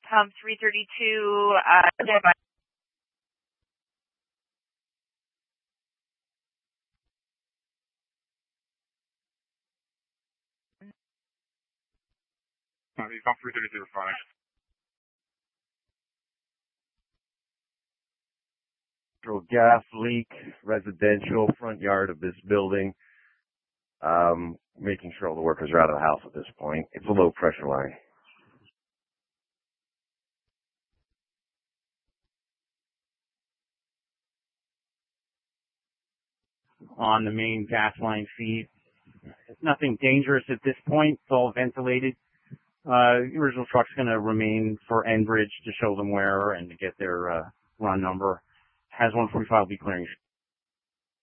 pump 332, Pump 332 responding. Gas leak, residential, front yard of this building. Making sure all the workers are out of the house at this point. It's a low pressure line. On the main gas line feed. Nothing dangerous at this point. It's all ventilated. The original truck's going to remain for Enbridge to show them where and to get their run number. Has 145 be clearing.